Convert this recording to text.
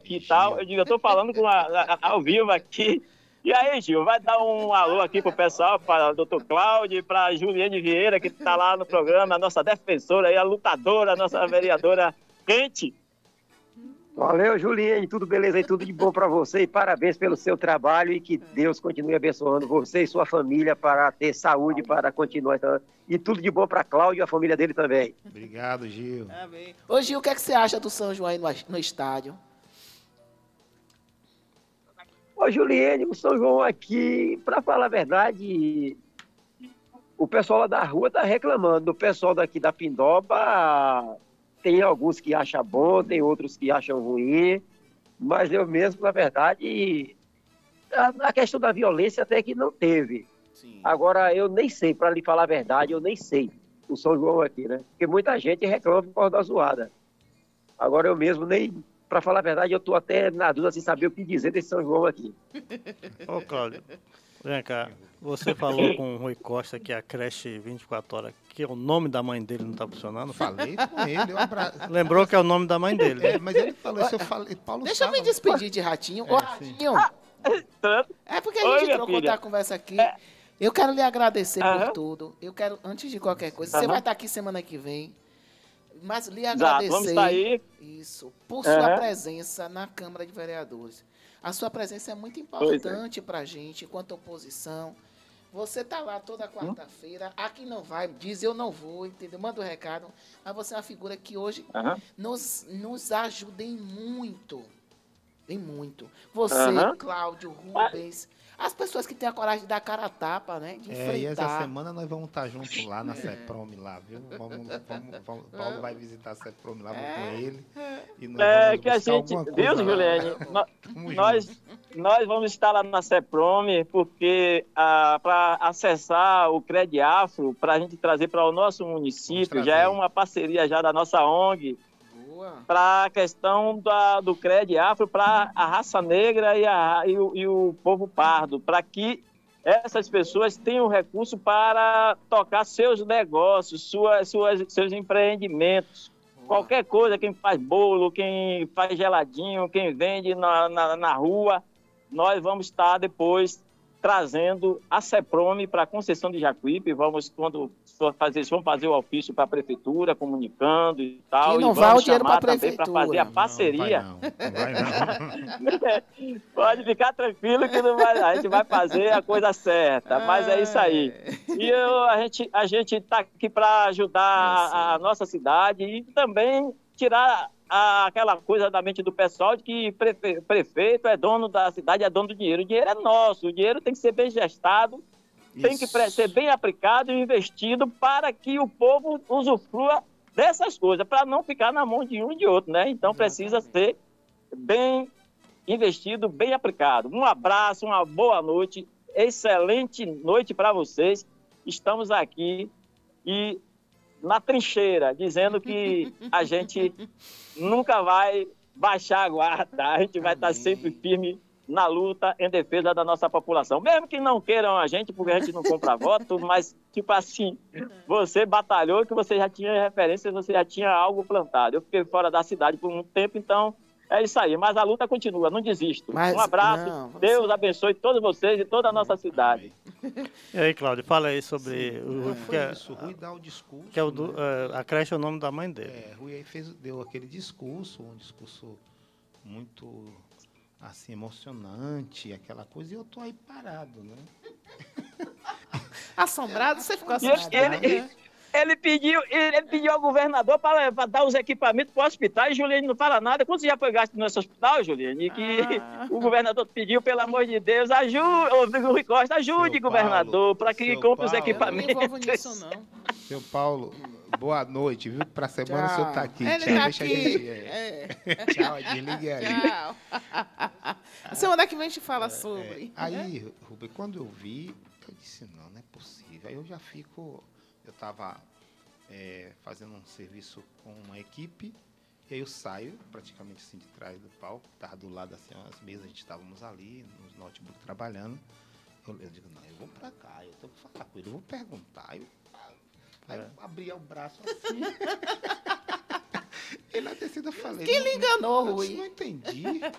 aqui e tal. Eu digo, eu tô falando ao vivo aqui. E aí, Gil, vai dar um alô aqui pro pessoal, para o doutor Cláudio, para Juliane Vieira, que está lá no programa, a nossa defensora aí, a lutadora, a nossa vereadora quente. Valeu, Juliane, tudo beleza e tudo de bom para você e parabéns pelo seu trabalho e que Deus continue abençoando você e sua família para ter saúde, para continuar. E tudo de bom para Cláudio e a família dele também. Obrigado, Gil. Amém. Ô, Gil, o que é que você acha do São João aí no estádio? Ô, Juliane, o São João aqui, para falar a verdade, o pessoal lá da rua está reclamando. O pessoal daqui da Pindoba, tem alguns que acham bom, tem outros que acham ruim, mas eu mesmo, na verdade, a questão da violência até que não teve. Sim. Agora, eu nem sei, para lhe falar a verdade, eu nem sei o São João aqui, né? Porque muita gente reclama por causa da zoada. Agora, eu mesmo nem... Para falar a verdade, eu estou até na dúvida sem saber o que dizer desse São João aqui. Ô, Cláudio, vem cá. Você falou com o Rui Costa que a creche 24 horas, que o nome da mãe dele não está funcionando? Falei com ele. Lembrou que é o nome da mãe dele. É, mas ele falou isso, eu falei, Paulo Deixa eu me despedir de Ratinho. Ô, Ratinho, é porque a gente trocou a conversa aqui. Eu quero lhe agradecer por tudo. Eu quero, antes de qualquer coisa, você vai estar aqui semana que vem. Mas lhe agradecer vamos estar aí. Isso, por sua presença na Câmara de Vereadores. A sua presença é muito importante para a gente, enquanto oposição. Você está lá toda quarta-feira, aqui não vai, diz eu não vou, entendeu? Manda o recado. Mas você é uma figura que hoje nos ajuda em muito. Em muito. Você, Cláudio, Rubens... As pessoas que têm a coragem de dar cara a tapa, né? De enfrentar. E essa semana nós vamos estar juntos lá na CEPROM lá, viu? Paulo vai visitar a CEPROM lá, vou com ele. E nós que a gente, viu, Juliane? Nós vamos estar lá na CEPROM, porque para acessar o Crediafro, para a gente trazer para o nosso município, já é uma parceria já da nossa ONG, para a questão do Crediafro, para a raça negra e o povo pardo, para que essas pessoas tenham recurso para tocar seus negócios, seus empreendimentos. Qualquer coisa, quem faz bolo, quem faz geladinho, quem vende na rua, nós vamos estar depois trazendo a CEPROM para a concessão de Jacuípe. Quando vamos fazer o ofício para a prefeitura, comunicando e tal. E não vai o dinheiro para a prefeitura. Para fazer a parceria. Não vai não. Pode ficar tranquilo que não vai, a gente vai fazer a coisa certa. Mas é isso aí. E a gente está aqui para ajudar a nossa cidade e também tirar aquela coisa da mente do pessoal de que prefeito é dono da cidade, é dono do dinheiro. O dinheiro é nosso, o dinheiro tem que ser bem gestado, tem que ser bem aplicado e investido para que o povo usufrua dessas coisas, para não ficar na mão de um e de outro, né? Então precisa ser bem investido, bem aplicado. Um abraço, uma boa noite, excelente noite para vocês. Estamos aqui e na trincheira, dizendo que a gente nunca vai baixar a guarda, a gente vai estar sempre firme na luta em defesa da nossa população. Mesmo que não queiram a gente, porque a gente não compra voto, mas, tipo assim, você batalhou que você já tinha referência, você já tinha algo plantado. Eu fiquei fora da cidade por um tempo, então é isso aí. Mas a luta continua, não desisto. Um abraço, Deus abençoe todos vocês e toda a nossa cidade. E aí, Cláudio, fala aí sobre... Rui dá o discurso. Que é a creche é o nome da mãe dele. Rui aí deu aquele discurso, um discurso muito, assim, emocionante, aquela coisa, e eu tô aí parado, né? Assombrado? Você ficou assombrado, Ele pediu ao governador para dar os equipamentos para o hospital e Juliane não fala nada. Quanto já foi gasto nesse hospital, Juliane? E que o governador pediu, pelo amor de Deus, Rui Costa, ajude, governador, para que compre os equipamentos. Eu não me envolvo nisso, não. Seu Paulo, boa noite, viu? Para a semana o senhor está aqui. Ele Tchau, tá deixa aqui. A gente... Tchau, desligue aí. Tchau. Semana que vem a gente fala sobre. Aí, Rubem, quando eu vi, eu disse, não é possível. Aí eu já fico... Eu estava fazendo um serviço com uma equipe, e aí eu saio praticamente assim de trás do palco, estava do lado assim, as mesas, a gente estávamos ali, nos notebooks trabalhando. Eu digo, não, eu vou para cá, eu tenho que falar com ele, eu vou perguntar. Aí eu abria o braço assim. E na descida eu falei... Quem lhe enganou, Rui? Não entendi.